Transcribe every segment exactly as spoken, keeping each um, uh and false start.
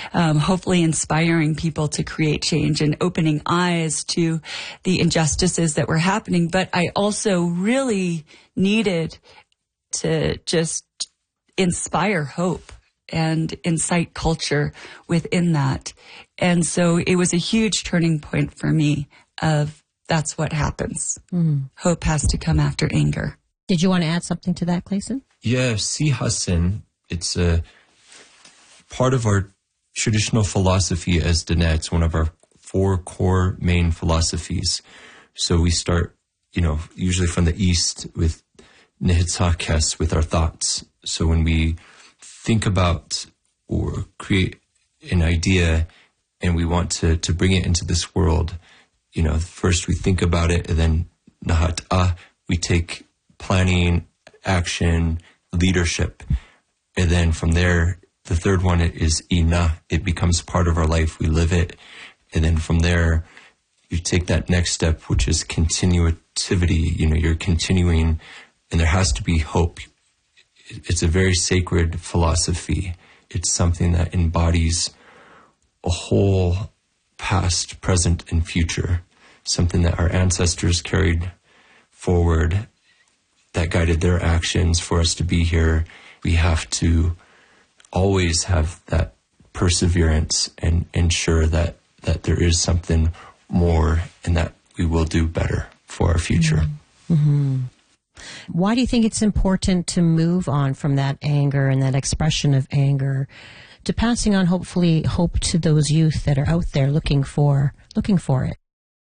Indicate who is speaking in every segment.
Speaker 1: um, hopefully inspiring people to create change and opening eyes to the injustices that were happening. But I also really needed to just inspire hope and incite culture within that. And so it was a huge turning point for me of that's what happens. Mm. Hope has to come after anger.
Speaker 2: Did you want to add something to that, Clayson?
Speaker 3: Yeah, Sihasin, it's a part of our traditional philosophy as Diné. It's one of our four core main philosophies. So we start, you know, usually from the East with Nihitsakes, with our thoughts. So when we think about or create an idea and we want to, to bring it into this world, you know, first we think about it, and then Nahat'a, we take planning, action, leadership. And then from there, the third one is Ina. It becomes part of our life. We live it. And then from there, you take that next step, which is continuativity. You know, you're continuing, and there has to be hope. It's a very sacred philosophy. It's something that embodies a whole past, present, and future. Something that our ancestors carried forward, that guided their actions for us to be here. We have to always have that perseverance and ensure that, that there is something more and that we will do better for our future.
Speaker 2: Mm-hmm. Why do you think it's important to move on from that anger and that expression of anger to passing on, hopefully, hope to those youth that are out there looking for looking for it?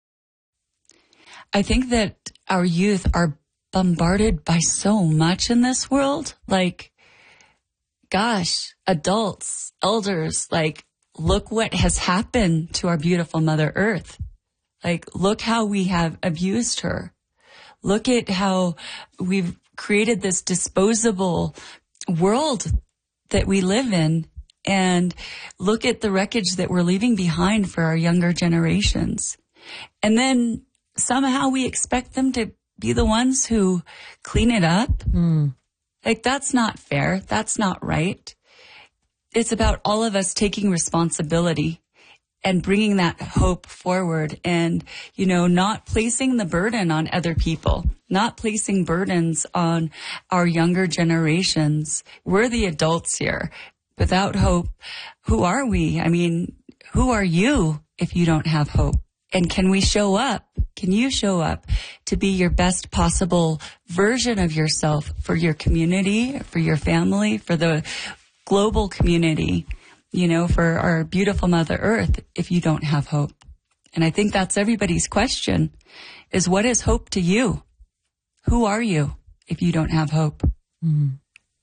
Speaker 1: I think that our youth are bombarded by so much in this world. Like, gosh, adults, elders, like, look what has happened to our beautiful Mother Earth. Like, look how we have abused her. Look at how we've created this disposable world that we live in. And look at the wreckage that we're leaving behind for our younger generations. And then somehow we expect them to be the ones who clean it up. Mm. Like, that's not fair. That's not right. It's about all of us taking responsibility and bringing that hope forward and, you know, not placing the burden on other people, not placing burdens on our younger generations. We're the adults here. Without hope, who are we? I mean, who are you if you don't have hope? And can we show up? Can you show up to be your best possible version of yourself for your community, for your family, for the global community, you know, for our beautiful Mother Earth, if you don't have hope? And I think that's everybody's question, is what is hope to you? Who are you if you don't have hope?
Speaker 2: Mm.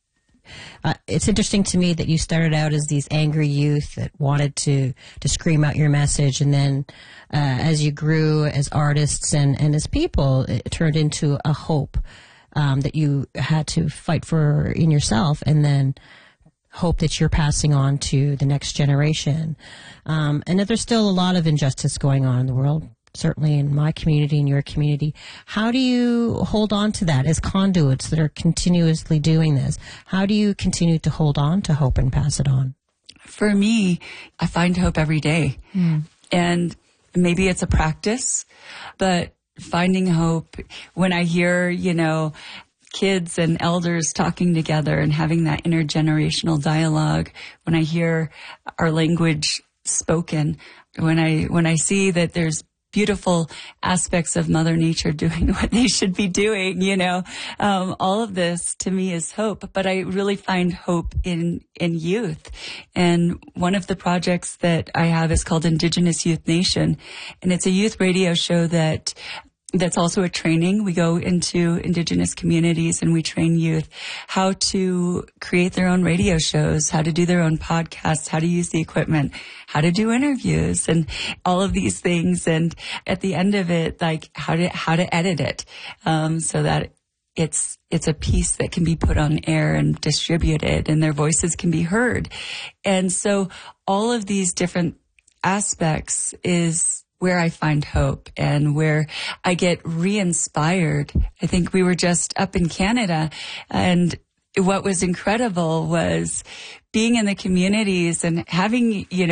Speaker 2: Uh, it's interesting to me that you started out as these angry youth that wanted to, to scream out your message. And then uh, as you grew as artists and, and as people, it turned into a hope um, that you had to fight for in yourself, and then hope that you're passing on to the next generation. Um, and that there's still a lot of injustice going on in the world, certainly in my community, in your community. How do you hold on to that as conduits that are continuously doing this? How do you continue to hold on to hope and pass it on?
Speaker 1: For me, I find hope every day. Mm. And maybe it's a practice, but finding hope when I hear, you know, kids and elders talking together and having that intergenerational dialogue, when I hear our language spoken, when I when I see that there's beautiful aspects of Mother Nature doing what they should be doing, you know, um, all of this to me is hope. But I really find hope in in youth. And one of the projects that I have is called Indigenous Youth Nation, and it's a youth radio show that that's also a training. We go into Indigenous communities and we train youth how to create their own radio shows, how to do their own podcasts, how to use the equipment, how to do interviews, and all of these things. And at the end of it, like how to how to edit it um, so that it's it's a piece that can be put on air and distributed, and their voices can be heard. And so all of these different aspects is where I find hope and where I get re-inspired. I think we were just up in Canada, and what was incredible was being in the communities and having, you know,